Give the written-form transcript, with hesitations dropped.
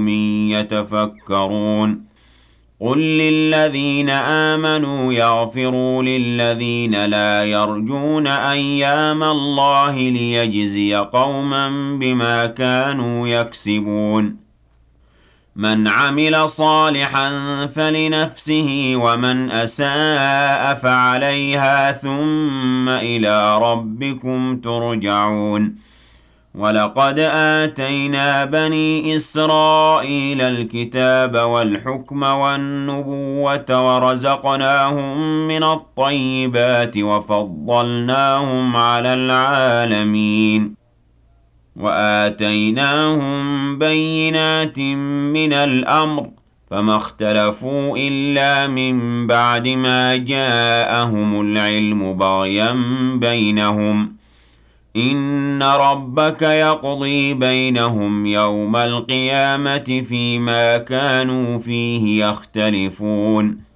يتفكرون قل للذين آمنوا يغفروا للذين لا يرجون أيام الله ليجزي قوما بما كانوا يكسبون من عمل صالحا فلنفسه ومن أساء فعليها ثم إلى ربكم ترجعون ولقد آتينا بني إسرائيل الكتاب والحكم والنبوة ورزقناهم من الطيبات وفضلناهم على العالمين وآتيناهم بينات من الأمر فما اختلفوا إلا من بعد ما جاءهم العلم بغيا بينهم إن ربك يقضي بينهم يوم القيامة فيما كانوا فيه يختلفون